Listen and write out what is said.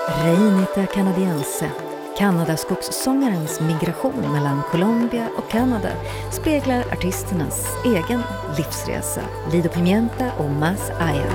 Reinita Canadiense, Kanadaskogssångarens migration mellan Colombia och Kanada, speglar artisternas egen livsresa. Lido Pimienta och Mas Aya.